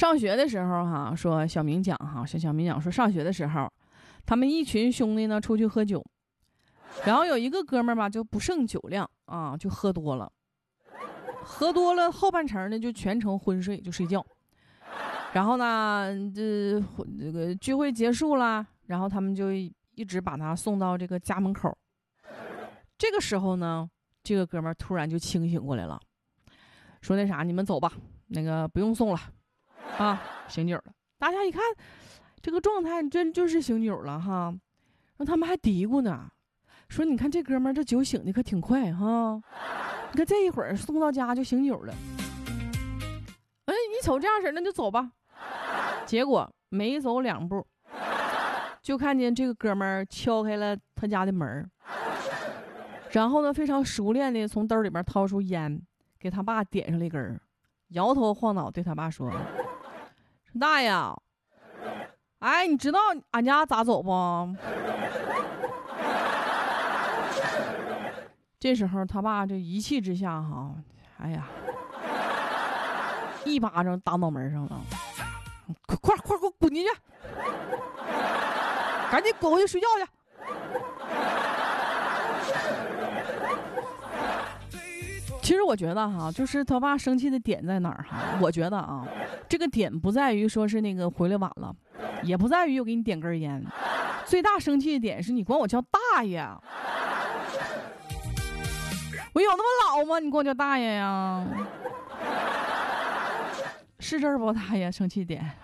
上学的时候哈，说小明讲哈，小明讲说上学的时候，他们一群兄弟呢出去喝酒，然后有一个哥们儿吧就不胜酒量啊，就喝多了后半程呢就全程昏睡就睡觉。然后呢，这个聚会结束了，然后他们就一直把他送到这个家门口。这个时候呢，这个哥们儿突然就清醒过来了，说那啥，你们走吧，那个不用送了啊，醒酒了。大家一看这个状态，真就是醒酒了哈。然后他们还嘀咕呢，说你看这哥们儿这酒醒的可挺快哈，你看这一会儿送到家就醒酒了。哎，你瞅这样式，那就走吧。结果没走2步，就看见这个哥们儿敲开了他家的门，然后呢非常熟练的从兜里边掏出烟，给他爸点上了一根，摇头晃脑对他爸说：“大爷，哎，你知道俺家咋走不？”这时候他爸这一气之下哈，哎呀，一巴掌打脑门上了，快给我滚进去，赶紧滚回去睡觉去。其实我觉得哈，就是他爸生气的点在哪儿哈？我觉得啊，这个点不在于说是那个回来晚了，也不在于我给你点根烟，最大生气的点是你管我叫大爷，我有那么老吗？你管我叫大爷呀？是这儿不，大爷生气点？